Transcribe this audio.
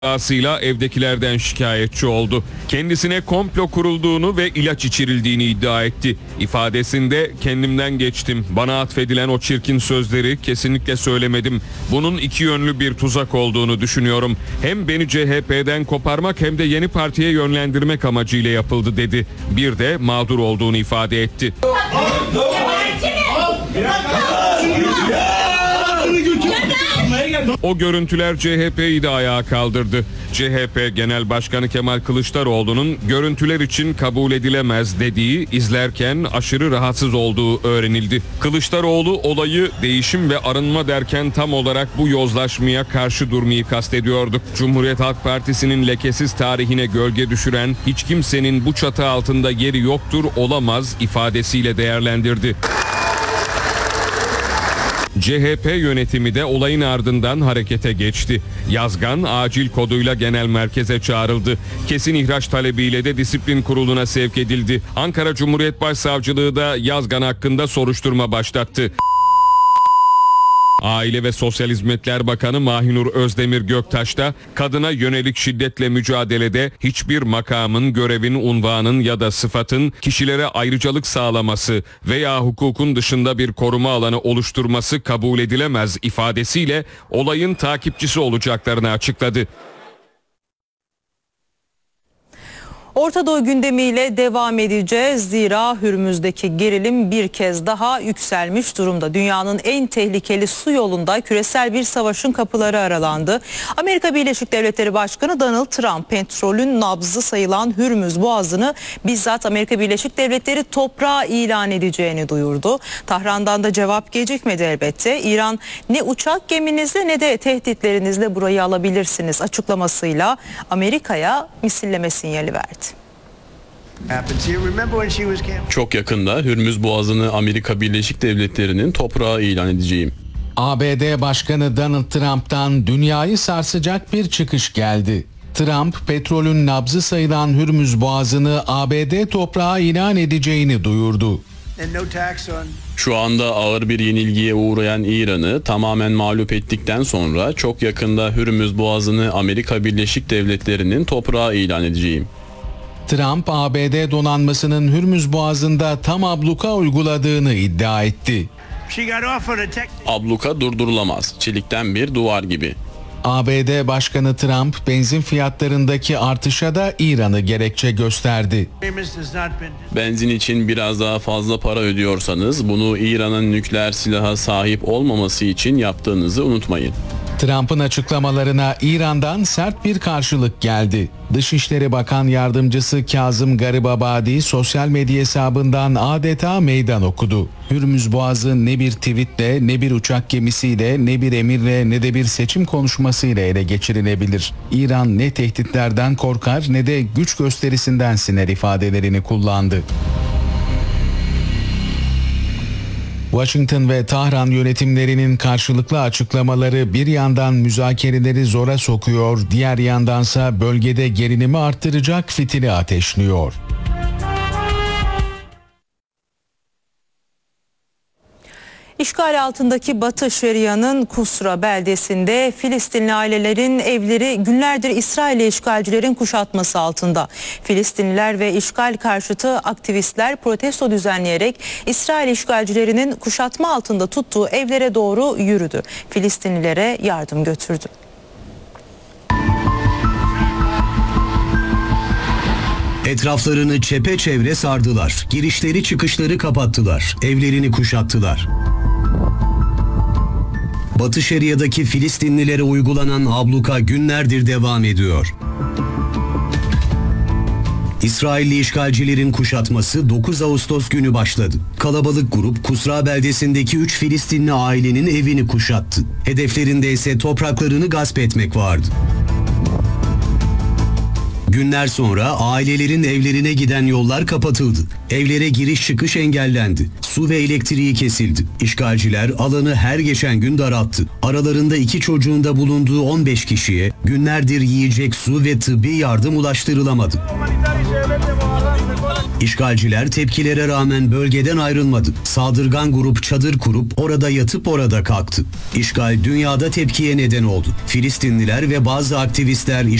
iddiasıyla evdekilerden şikayetçi oldu. Kendisine komplo kurulduğunu ve ilaç içirildiğini iddia etti. İfadesinde kendimden geçtim. Bana atfedilen o çirkin sözleri kesinlikle söylemedim. Bunun iki yönlü bir tuzak olduğunu düşünüyorum. Hem beni CHP'den koparmak hem de yeni partiye yönlendirmek amacıyla yapıldı dedi. Bir de mağdur olduğunu ifade etti. O görüntüler CHP'yi de ayağa kaldırdı. CHP Genel Başkanı Kemal Kılıçdaroğlu'nun görüntüler için kabul edilemez dediği izlerken aşırı rahatsız olduğu öğrenildi. Kılıçdaroğlu olayı değişim ve arınma derken tam olarak bu yozlaşmaya karşı durmayı kastediyordu. Cumhuriyet Halk Partisi'nin lekesiz tarihine gölge düşüren hiç kimsenin bu çatı altında yeri yoktur, olamaz ifadesiyle değerlendirdi. CHP yönetimi de olayın ardından harekete geçti. Yazgan acil koduyla genel merkeze çağrıldı. Kesin ihraç talebiyle de disiplin kuruluna sevk edildi. Ankara Cumhuriyet Başsavcılığı da Yazgan hakkında soruşturma başlattı. Aile ve Sosyal Hizmetler Bakanı Mahinur Özdemir Göktaş da kadına yönelik şiddetle mücadelede hiçbir makamın, görevin, unvanın ya da sıfatın kişilere ayrıcalık sağlaması veya hukukun dışında bir koruma alanı oluşturması kabul edilemez ifadesiyle olayın takipçisi olacaklarını açıkladı. Orta Doğu gündemiyle devam edeceğiz. Zira Hürmüz'deki gerilim bir kez daha yükselmiş durumda. Dünyanın en tehlikeli su yolunda küresel bir savaşın kapıları aralandı. Amerika Birleşik Devletleri Başkanı Donald Trump petrolün nabzı sayılan Hürmüz Boğazı'nı bizzat Amerika Birleşik Devletleri toprağı ilan edeceğini duyurdu. Tahran'dan da cevap gecikmedi elbette. İran ne uçak geminizle ne de tehditlerinizle burayı alabilirsiniz açıklamasıyla Amerika'ya misilleme sinyali verdi. Çok yakında Hürmüz Boğazı'nı Amerika Birleşik Devletleri'nin toprağı ilan edeceğim. ABD Başkanı Donald Trump'tan dünyayı sarsacak bir çıkış geldi. Trump, petrolün nabzı sayılan Hürmüz Boğazı'nı ABD toprağı ilan edeceğini duyurdu. Şu anda ağır bir yenilgiye uğrayan İran'ı tamamen mağlup ettikten sonra çok yakında Hürmüz Boğazı'nı Amerika Birleşik Devletleri'nin toprağı ilan edeceğim. Trump, ABD donanmasının Hürmüz Boğazı'nda tam abluka uyguladığını iddia etti. Abluka durdurulamaz, çelikten bir duvar gibi. ABD Başkanı Trump, benzin fiyatlarındaki artışa da İran'ı gerekçe gösterdi. Benzin için biraz daha fazla para ödüyorsanız bunu İran'ın nükleer silaha sahip olmaması için yaptığınızı unutmayın. Trump'ın açıklamalarına İran'dan sert bir karşılık geldi. Dışişleri Bakan Yardımcısı Kazım Garibabadi sosyal medya hesabından adeta meydan okudu. Hürmüz Boğazı ne bir tweetle, ne bir uçak gemisiyle, ne bir emirle, ne de bir seçim konuşmasıyla ele geçirilebilir. İran ne tehditlerden korkar ne de güç gösterisinden siner ifadelerini kullandı. Washington ve Tahran yönetimlerinin karşılıklı açıklamaları bir yandan müzakereleri zora sokuyor, diğer yandansa bölgede gerilimi arttıracak fitili ateşliyor. İşgal altındaki Batı Şeria'nın Kusra beldesinde Filistinli ailelerin evleri günlerdir İsrailli işgalcilerin kuşatması altında. Filistinliler ve işgal karşıtı aktivistler protesto düzenleyerek İsrail işgalcilerinin kuşatma altında tuttuğu evlere doğru yürüdü. Filistinlilere yardım götürdü. Etraflarını çepeçevre sardılar. Girişleri çıkışları kapattılar. Evlerini kuşattılar. Batı Şeria'daki Filistinlilere uygulanan abluka günlerdir devam ediyor. İsrailli işgalcilerin kuşatması 9 Ağustos günü başladı. Kalabalık grup Kusra beldesindeki 3 Filistinli ailenin evini kuşattı. Hedeflerinde ise topraklarını gasp etmek vardı. Günler sonra ailelerin evlerine giden yollar kapatıldı. Evlere giriş çıkış engellendi. Su ve elektriği kesildi. İşgalciler alanı her geçen gün daralttı. Aralarında 2 çocuğun da bulunduğu 15 kişiye günlerdir yiyecek su ve tıbbi yardım ulaştırılamadı. İşgalciler tepkilere rağmen bölgeden ayrılmadı. Saldırgan grup çadır kurup orada yatıp orada kalktı. İşgal dünyada tepkiye neden oldu. Filistinliler ve bazı aktivistler